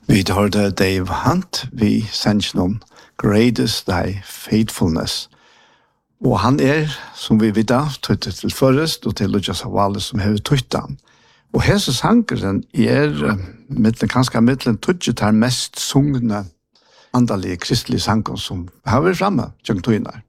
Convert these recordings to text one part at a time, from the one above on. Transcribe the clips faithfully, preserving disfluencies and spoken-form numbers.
Vi hørte Dave Hunt, vi sendte noen Greatest Thy Faithfulness. Og han er, som vi vet, tøytet til først, og til Lukas Havale som har tøytet han. Og hese sangeren er, mittlen, kanskje mittlen, tøytet her mest sungne andalige kristelige sanger som har vært fremme, tjeng tøyner.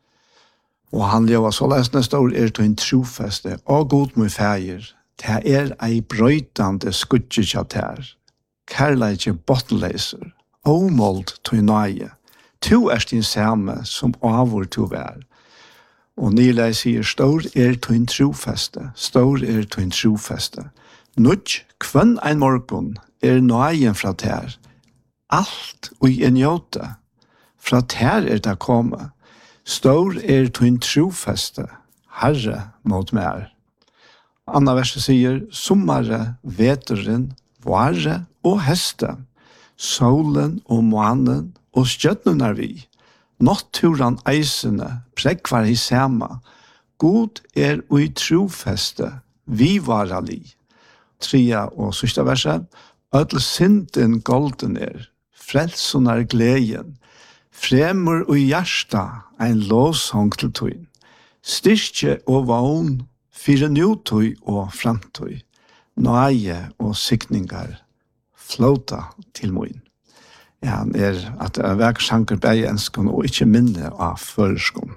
Og han lever så lesende stor er til en trofeste, og god mot feir, det er ei brøytande skudget av ter. Kærleikje bottenleiser, omåld til nøye. To er din samme som avur to vær. Og Nilei sier, stor er til en trofeste, stor er til en trofeste. Nudj, kvann ein morgon, er nøyen fra ter. Alt ui en jota, fra ter er det komme. Stor er til en trofeste, herre mot mer. Anna verset sier, sommare, veteren, vare og heste, solen og månen og stjøtnen er vi. Natturan eisene, prekvar i sema, god er ui trofeste, vi vara li. Tria og sista verset, ødel synden golden er, frelsen er gleden, fremur og hjärsta ein lovsång til tøyn, styrke og vogn, fire njutøy og framtøy, nøye og sikningar, flåta til moin. Ja, han er at det er verksanker beienskon og ikke minne av føreskon.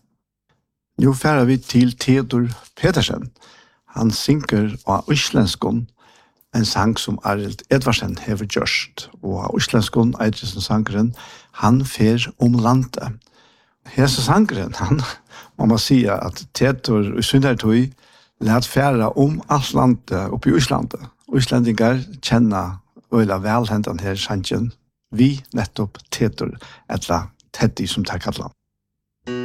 Nå færer vi til Theodor Petersen. Han synker av islenskon, en sang som Arild Edvardsen hever gjørst, og av islenskon, Eidrisen sangeren, han fer om landet. Hese sangeren, han må man si at Theodor i Sundertøy lært færa om alt landet oppe i Islandet. Islandingar kjenner øyla velhentan her sangen, vi nettopp Theodor, etla Teddy som tar kallan.